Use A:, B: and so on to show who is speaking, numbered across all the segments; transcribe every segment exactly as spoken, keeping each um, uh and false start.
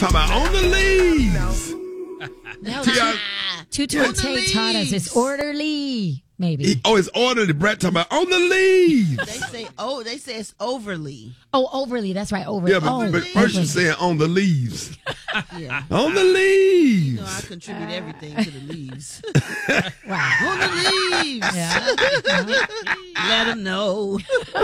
A: Talking about on the leaves.
B: Tutu Tay taught us it's orderly. Maybe.
A: He, oh, it's orderly. Brett talking about on the leaves.
C: They say, oh, they say it's overly.
B: Oh, overly. That's right, overly.
A: Yeah, but,
B: oh,
A: but first you saying on the leaves.
C: Yeah.
A: On the leaves.
C: You know, I contribute everything to the leaves.
B: Wow.
C: On the leaves.
B: Yeah.
C: Let them know.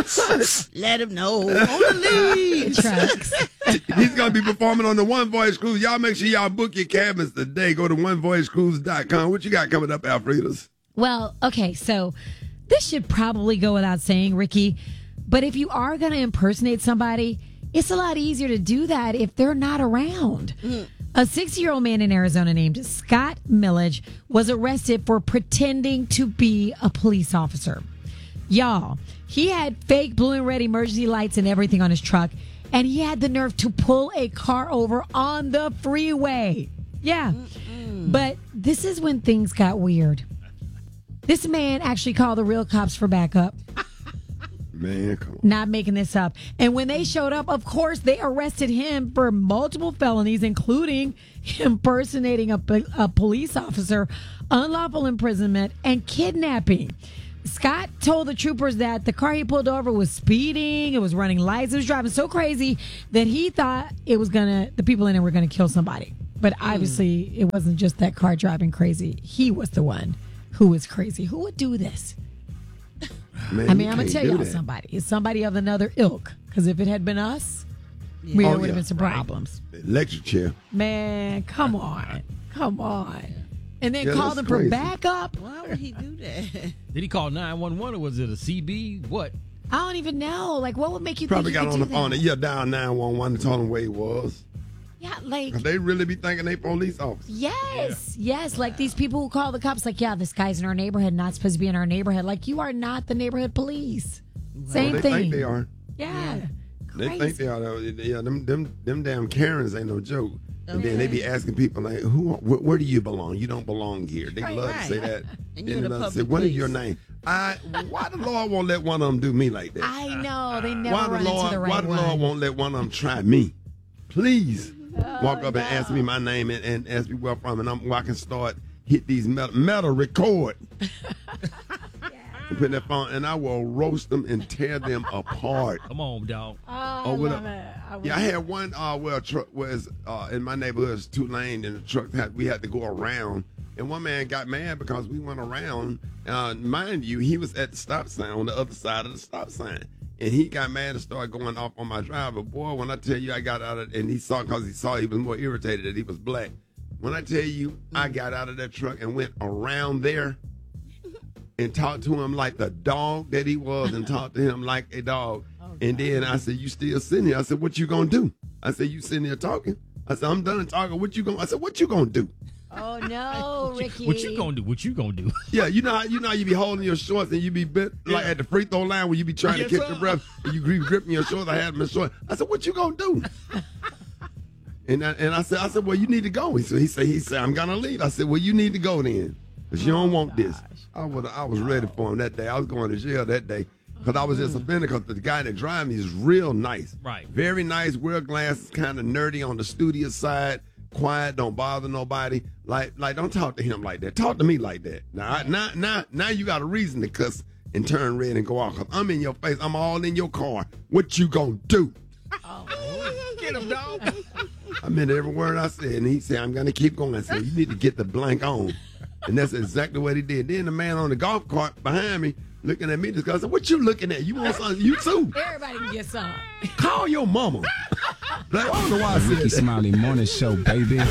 C: Let them know. On the leaves.
B: Trucks.
A: He's going to be performing on the One Voyage Cruise. Y'all make sure y'all book your cabins today. Go to one voyage cruise dot com. What you got coming up, Alfredas?
B: Well, okay, so this should probably go without saying, Ricky, but if you are going to impersonate somebody, it's a lot easier to do that if they're not around. Mm. A sixty-year-old man in Arizona named Scott Millage was arrested for pretending to be a police officer. Y'all, he had fake blue and red emergency lights and everything on his truck, and he had the nerve to pull a car over on the freeway. Yeah, Mm-mm. But this is when things got weird. This man actually called the real cops for backup.
A: Man, come on.
B: Not making this up. And when they showed up, of course, they arrested him for multiple felonies, including impersonating a, a police officer, unlawful imprisonment, and kidnapping. Scott told the troopers that the car he pulled over was speeding, it was running lights, it was driving so crazy that he thought it was gonna, the people in it were gonna kill somebody. But obviously, mm. it wasn't just that car driving crazy. He was the one who was crazy. Who would do this?
A: Man,
B: I mean, I'm going to tell y'all that. somebody. It's somebody of another ilk. Because if it had been us, yeah. we,
A: oh,
B: there would have
A: yeah.
B: been some
A: right.
B: problems.
A: Electric chair.
B: Man, come on. Come on. And then
A: yeah,
B: call them
A: crazy.
B: for backup.
C: Why would he do that?
D: Did he call nine one one or was it a C B? What?
B: I don't even know. Like, what would make you
A: Probably
B: think
A: got
B: you
A: on the phone and yeah, down nine one one and told him where he was.
B: Yeah, like...
A: They really be thinking they police officers.
B: Yes, yeah. yes. Like these people who call the cops like, yeah, this guy's in our neighborhood, not supposed to be in our neighborhood. Like, you are not the neighborhood police. Wow. Same
A: well, they
B: thing.
A: They think they are.
B: Yeah. yeah.
A: They think they are. Yeah, them, them, them damn Karens ain't no joke. Okay. And then they be asking people, like, "Who? Where, where do you belong? You don't belong here." They right, love right. to say that.
C: And
A: then
C: you
A: love
C: the
A: to say, "What is your name?" I. Why the Lord won't let one of them do me like that?
B: I know. They never
A: why
B: run
A: the Lord,
B: into the right
A: Why the
B: one.
A: Lord won't let one of them try me? Please.
B: Oh,
A: walk up
B: no.
A: and ask me my name and, and ask me where I'm from, and I'm, well, I can start hit these metal, metal record. yeah. And put that phone, and I will roast them and tear them apart.
D: Come on, dog.
B: Oh, I love it. I
A: yeah, I had one uh, where a truck was uh, in my neighborhood. It was two lane, and the truck had we had to go around. And one man got mad because we went around. Uh, mind you, he was at the stop sign on the other side of the stop sign. And he got mad and started going off on my driver. Boy, when I tell you I got out of and he saw, because he saw he was more irritated that he was black. When I tell you I got out of that truck and went around there and talked to him like the dog that he was and talked to him like a dog. Oh, and then I said, you still sitting here? I said, what you going to do? I said, you sitting here talking? I said, I'm done talking. What you going to I said, what you going to do?
B: Oh, no, Ricky.
D: What you gonna do? What you gonna do?
A: Yeah, you know how you know how you be holding your shorts and you be bit like yeah. at the free throw line where you be trying yes, to catch sir. your breath and you grip gripping your shorts. I had them in short. I said, "What you gonna do?" and I, and I said, "I said, well, you need to go." He said, "He said, he said, I'm gonna leave." I said, "Well, you need to go then, because you don't want this." I was I was ready for him that day. I was going to jail that day. Because I was just offended because the guy that drives me is real nice.
D: Right.
A: Very nice, wear glasses, kind of nerdy on the studious side. Quiet, don't bother nobody. Like, like, don't talk to him like that. Talk to me like that. Now, I, now, now, now, you got a reason to cuss and turn red and go off. Cause I'm in your face. I'm all in your car. What you gonna do?
D: Oh, get him, dog.
A: I meant every word I said, and he said, "I'm gonna keep going." I said, "You need to get the blank on," and that's exactly what he did. Then the man on the golf cart behind me looking at me, just I said, "What you looking at? You want something? You too?
B: Everybody can get some.
A: Call your mama." Like, I don't know why I said
E: Ricky
A: that.
E: Smiley Morning Show, baby.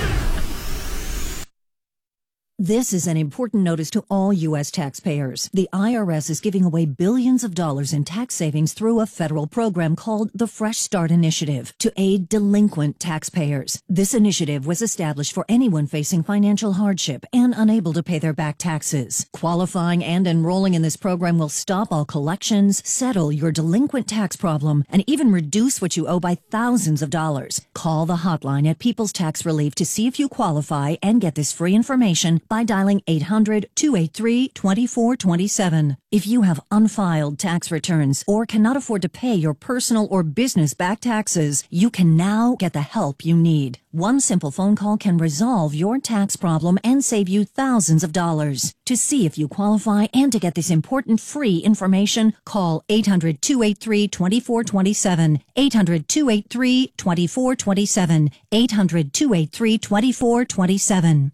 F: This is an important notice to all U S taxpayers. The I R S is giving away billions of dollars in tax savings through a federal program called the Fresh Start Initiative to aid delinquent taxpayers. This initiative was established for anyone facing financial hardship and unable to pay their back taxes. Qualifying and enrolling in this program will stop all collections, settle your delinquent tax problem, and even reduce what you owe by thousands of dollars. Call the hotline at People's Tax Relief to see if you qualify and get this free information by dialing eight hundred, two eight three, two four two seven. If you have unfiled tax returns or cannot afford to pay your personal or business back taxes, you can now get the help you need. One simple phone call can resolve your tax problem and save you thousands of dollars. To see if you qualify and to get this important free information, call eight hundred, two eight three, two four two seven, eight hundred, two eight three, two four two seven, eight hundred, two eight three, two four two seven.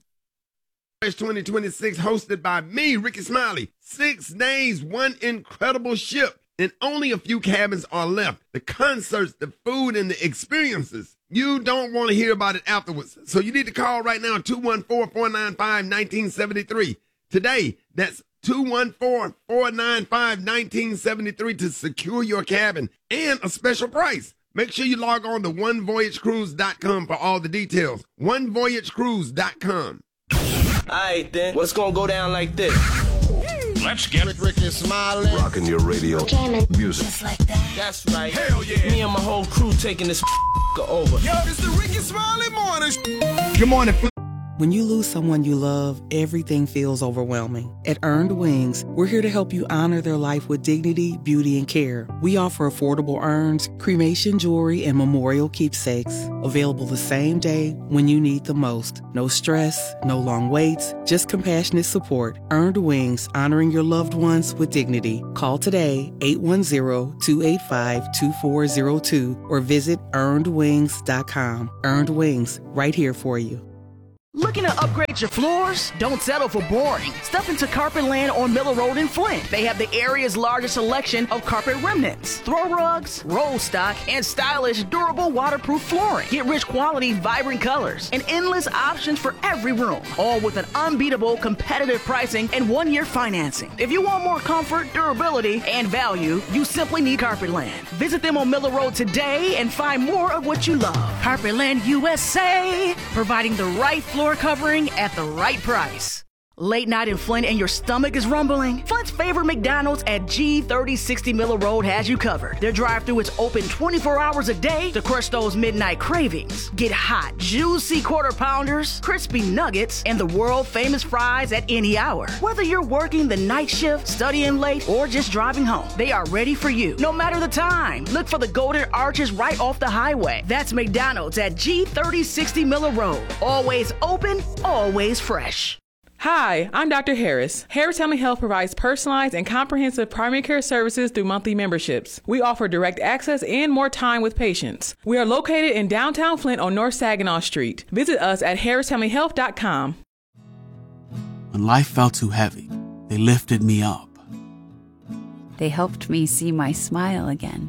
A: twenty twenty-six, hosted by me, Ricky Smiley. Six days, one incredible ship, and only a few cabins are left. The concerts, the food, and the experiences. You don't want to hear about it afterwards. So you need to call right now, two one four, four nine five, one nine seven three. Today, that's two one four, four nine five, one nine seven three to secure your cabin and a special price. Make sure you log on to one voyage cruise dot com for all the details. one voyage cruise dot com.
E: Alright then, what's gonna go down like this?
G: Let's get
H: Rick, Ricky Smiley.
G: rocking your radio music.
F: Just like that.
E: That's right.
G: Hell yeah.
E: Me and my whole crew taking this over.
H: Yo, it's the Ricky Smiley morning.
A: Good morning.
I: When you lose someone you love, everything feels overwhelming. At Earned Wings, we're here to help you honor their life with dignity, beauty, and care. We offer affordable urns, cremation jewelry, and memorial keepsakes. Available the same day when you need the most. No stress, no long waits, just compassionate support. Earned Wings, honoring your loved ones with dignity. Call today, eight one zero, two eight five, two four zero two, or visit earned wings dot com. Earned Wings, right here for you.
C: Looking to upgrade your floors? Don't settle for boring. Step into Carpetland on Miller Road in Flint. They have the area's largest selection of carpet remnants, throw rugs, roll stock, and stylish, durable, waterproof flooring. Get rich quality, vibrant colors, and endless options for every room, all with an unbeatable competitive pricing and one-year financing. If you want more comfort, durability, and value, you simply need Carpetland. Visit them on Miller Road today and find more of what you love. Carpetland U S A, providing the right floor covering at the right price. Late night in Flint and your stomach is rumbling? Flint's favorite McDonald's at G thirty sixty Miller Road has you covered. Their drive-thru is open twenty-four hours a day to crush those midnight cravings. Get hot, juicy quarter pounders, crispy nuggets, and the world-famous fries at any hour. Whether you're working the night shift, studying late, or just driving home, they are ready for you. No matter the time, look for the Golden Arches right off the highway. That's McDonald's at G thirty sixty Miller Road. Always open, always fresh.
J: Hi, I'm Doctor Harris. Harris Family Health provides personalized and comprehensive primary care services through monthly memberships. We offer direct access and more time with patients. We are located in downtown Flint on North Saginaw Street. Visit us at harris family health dot com.
K: When life felt too heavy, they lifted me up.
L: They helped me see my smile again.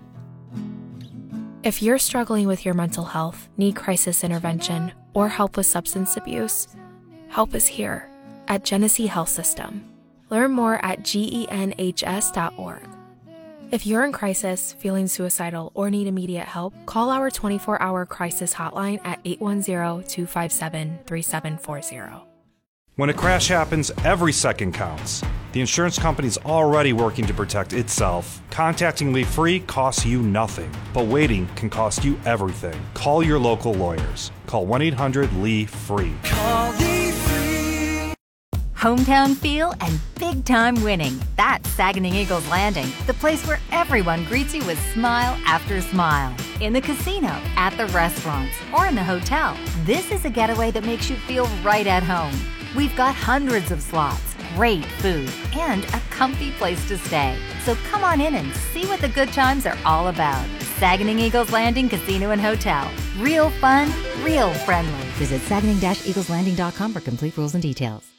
M: If you're struggling with your mental health, need crisis intervention, or help with substance abuse, help is here at Genesee Health System. Learn more at genhs dot org. If you're in crisis, feeling suicidal, or need immediate help, call our twenty-four hour crisis hotline at eight one zero, two five seven, three seven four zero.
N: When a crash happens, every second counts. The insurance company's already working to protect itself. Contacting Lee Free costs you nothing, but waiting can cost you everything. Call your local lawyers. Call one eight hundred L E E F R E E.
O: Call Lee Free. Hometown feel and big time winning. That's Saguenay Eagles Landing, the place where everyone greets you with smile after smile. In the casino, at the restaurants, or in the hotel, this is a getaway that makes you feel right at home. We've got hundreds of slots, great food, and a comfy place to stay. So come on in and see what the good times are all about. Saguenay Eagles Landing Casino and Hotel. Real fun, real friendly.
P: Visit saguenay dash eagles landing dot com for complete rules and details.